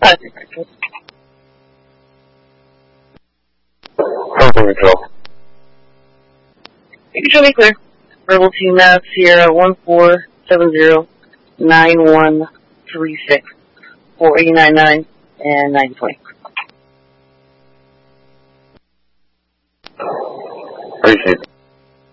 Something control. You can show me clear. Rebel Team Mass, Sierra 1470-9136, 4899 and 920. Appreciate it.